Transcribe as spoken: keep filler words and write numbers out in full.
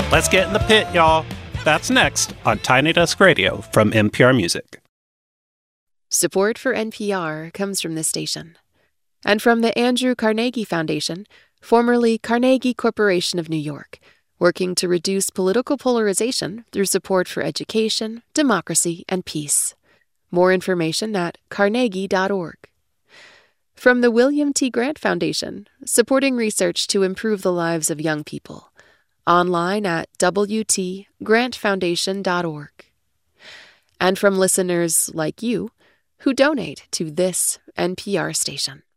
Let's get in the pit, y'all. That's next on Tiny Desk Radio from N P R Music. Support for N P R comes from this station and from the Andrew Carnegie Foundation, formerly Carnegie Corporation of New York, working to reduce political polarization through support for education, democracy, and peace. More information at carnegie dot org. From the William T. Grant Foundation, supporting research to improve the lives of young people. Online at w t grant foundation dot org. And from listeners like you who donate to this N P R station.